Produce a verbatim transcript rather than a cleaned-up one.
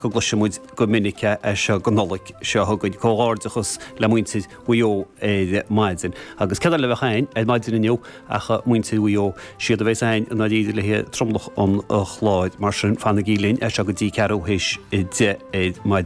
go gluisimuid go minice se go nolaigh seo thugaid cóáardachas le muinteid uo é maidin. Agus cedar le bheitchain é maidin inniu acha muinteid uo siad a bheits ein na díidir le tromlach an chláid mar sin fanna gílinn é se go dtí cearú héis de é maidin.